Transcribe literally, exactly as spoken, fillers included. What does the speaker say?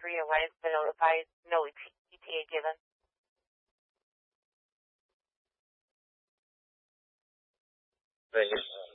three and why it's been notified, no E T A given. Thank you.